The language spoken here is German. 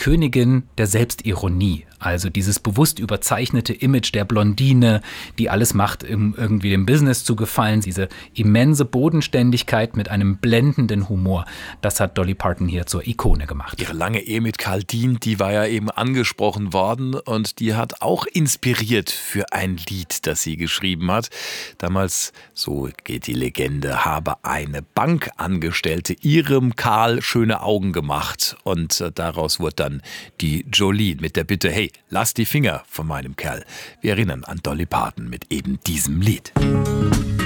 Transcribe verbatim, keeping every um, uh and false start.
Königin der Selbstironie. Also dieses bewusst überzeichnete Image der Blondine, die alles macht, um irgendwie dem Business zu gefallen. Diese immense Bodenständigkeit mit einem blendenden Humor. Das hat Dolly Parton hier zur Ikone gemacht. Ihre lange Ehe mit Karl Dien, die war ja eben angesprochen worden und die hat auch inspiriert für ein Lied, das sie geschrieben hat. Damals, so geht die Legende, habe eine Bankangestellte ihrem Karl schöne Augen gemacht und daraus wurde dann die Jolene mit der Bitte, hey, lass die Finger von meinem Kerl. Wir erinnern an Dolly Parton mit eben diesem Lied.